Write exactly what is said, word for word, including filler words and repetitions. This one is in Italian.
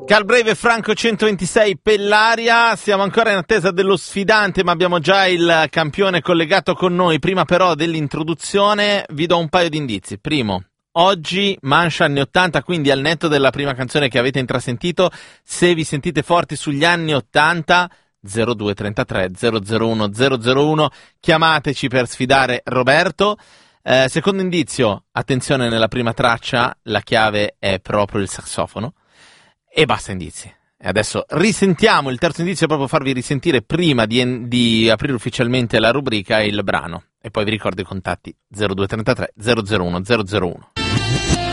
Galbraith Franco centoventisei Pellaria, siamo ancora in attesa dello sfidante ma abbiamo già il campione collegato con noi. Prima però dell'introduzione vi do un paio di indizi. Primo, oggi mancia anni ottanta, quindi al netto della prima canzone che avete intrasentito, se vi sentite forti sugli anni ottanta, zero due trentatré zero zero uno zero zero uno, chiamateci per sfidare Roberto. Eh, secondo indizio, attenzione, nella prima traccia la chiave è proprio il sassofono. E basta indizi. E adesso risentiamo il terzo indizio, proprio farvi risentire prima di, di aprire ufficialmente la rubrica il brano. E poi vi ricordo i contatti zero due trentatré zero zero uno zero zero uno.